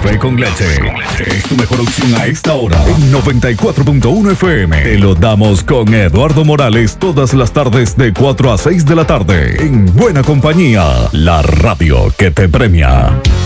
Café con leche. Es tu mejor opción a esta hora. En 94.1 FM. Te lo damos con Eduardo Morales todas las tardes de 4 a 6 de la tarde. En buena compañía. La radio que te premia.